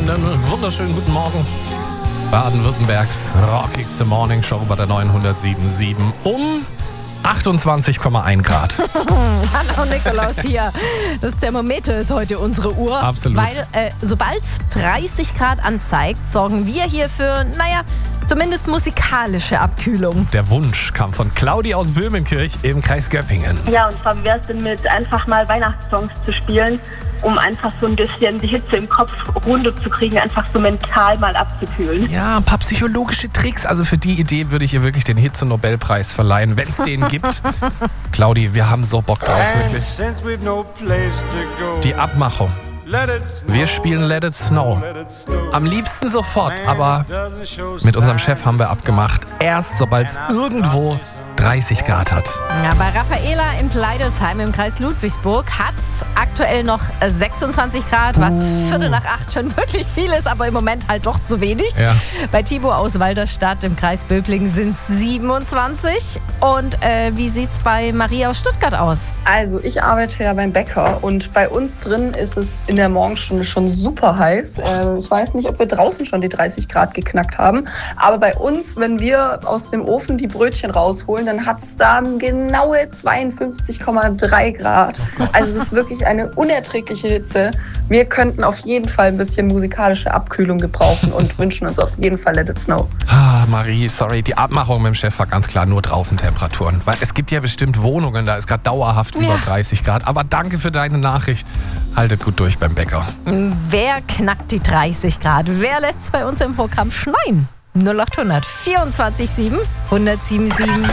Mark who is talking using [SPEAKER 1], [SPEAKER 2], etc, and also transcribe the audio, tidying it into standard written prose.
[SPEAKER 1] Einen wunderschönen guten Morgen. Baden-Württembergs rockigste Morningshow bei der 907.7 um 28,1 Grad.
[SPEAKER 2] Hanna und Nikolaus hier. Das Thermometer ist heute unsere Uhr.
[SPEAKER 1] Absolut.
[SPEAKER 2] Weil sobald es 30 Grad anzeigt, sorgen wir hier für, zumindest musikalische Abkühlung.
[SPEAKER 1] Der Wunsch kam von Claudi aus Böhmenkirch im Kreis Göppingen.
[SPEAKER 3] Ja, und zwar wäre es denn mit einfach mal Weihnachtssongs zu spielen, um einfach so ein bisschen die Hitze im Kopf runterzukriegen, einfach so mental mal abzukühlen.
[SPEAKER 1] Ja, ein paar psychologische Tricks. Also für die Idee würde ich ihr wirklich den Hitze-Nobelpreis verleihen, wenn es den gibt. Claudi, wir haben so Bock drauf, wirklich. Die Abmachung. Wir spielen Let It Snow. Am liebsten sofort, aber mit unserem Chef haben wir abgemacht, erst sobald es irgendwo 30 Grad hat.
[SPEAKER 2] Ja, bei Raffaela in Pleidelsheim im Kreis Ludwigsburg hat es aktuell noch 26 Grad, was 7:45 schon wirklich viel ist, aber im Moment halt doch zu wenig.
[SPEAKER 1] Ja.
[SPEAKER 2] Bei Tibor aus Walderstadt im Kreis Böblingen sind es 27. Und wie sieht es bei Maria aus Stuttgart aus?
[SPEAKER 4] Also ich arbeite ja beim Bäcker und bei uns drin ist es in der Morgenstunde schon super heiß. Ich weiß nicht, ob wir draußen schon die 30 Grad geknackt haben, aber bei uns, wenn wir aus dem Ofen die Brötchen rausholen, dann hat es da genaue 52,3 Grad. Also es ist wirklich eine unerträgliche Hitze. Wir könnten auf jeden Fall ein bisschen musikalische Abkühlung gebrauchen und wünschen uns auf jeden Fall Let It Snow.
[SPEAKER 1] Marie, sorry, die Abmachung mit dem Chef war ganz klar nur draußen Temperaturen. Weil es gibt ja bestimmt Wohnungen, da ist gerade dauerhaft über 30 Grad. Aber danke für deine Nachricht. Haltet gut durch beim Bäcker.
[SPEAKER 2] Wer knackt die 30 Grad? Wer lässt es bei uns im Programm schneien? 0800 24 7 1077.